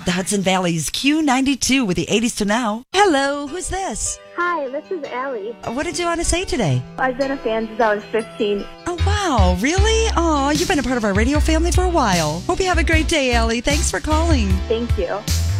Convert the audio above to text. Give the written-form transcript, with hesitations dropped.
The Hudson Valley's Q92 with the 80s to now. Hello, who's this? Hi, this is Allie. What did you want to say today? I've been a fan since I was 15. Oh, wow. Really? Oh, you've been a part of our radio family for a while. Hope you have a great day, Allie. Thanks for calling. Thank you.